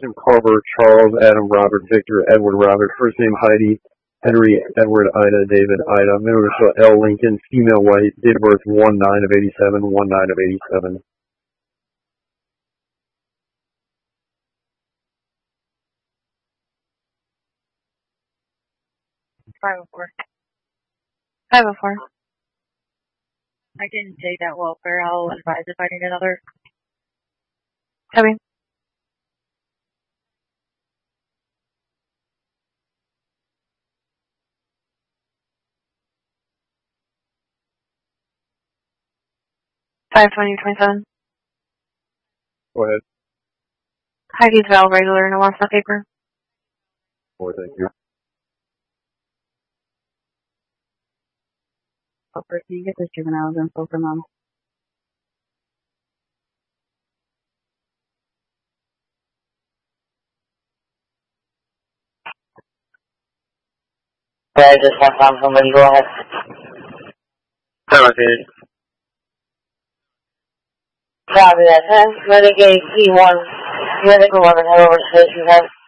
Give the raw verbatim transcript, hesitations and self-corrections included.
Tim Carver, Charles, Adam, Robert, Victor, Edward, Robert, first name Heidi, Henry, Edward, Ida, David, Ida, middle initial L, Lincoln, female white, date of birth one nine of eighty-seven, one nine of eighty-seven. five oh four. five oh four. I didn't take that welfare. I'll advise if I need another. Copy. five twenty twenty-seven. Go ahead. Heidi's Val regular, no more paper. Oh, thank you. Oh, first, can you get this juvenile's info for mom? I just want to somebody go ahead. Okay. Copy that, huh? Renegade P one, Unit eleven, head over to station ten.